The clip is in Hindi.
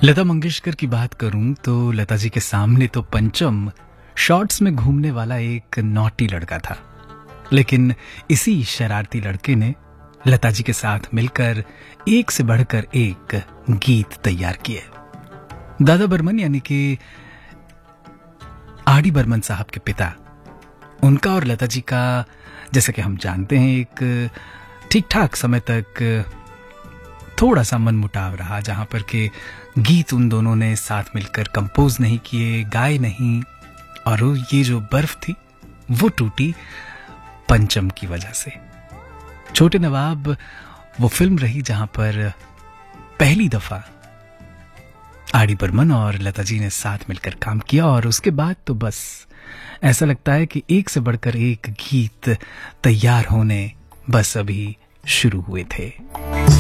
लता मंगेशकर की बात करूं तो लता जी के सामने तो पंचम शॉर्ट्स में घूमने वाला एक नॉटी लड़का था, लेकिन इसी शरारती लड़के ने लता जी के साथ मिलकर एक से बढ़कर एक गीत तैयार किए। दादा बर्मन यानी कि आर डी बर्मन साहब के पिता, उनका और लता जी का जैसे कि हम जानते हैं एक ठीक ठाक समय तक थोड़ा सा मनमुटाव रहा, जहां पर के गीत उन दोनों ने साथ मिलकर कंपोज नहीं किए, गाए नहीं, और ये जो बर्फ थी वो टूटी पंचम की वजह से। छोटे नवाब वो फिल्म रही जहां पर पहली दफा आर डी बर्मन और लता जी ने साथ मिलकर काम किया, और उसके बाद तो बस ऐसा लगता है कि एक से बढ़कर एक गीत तैयार होने बस अभी शुरू हुए थे।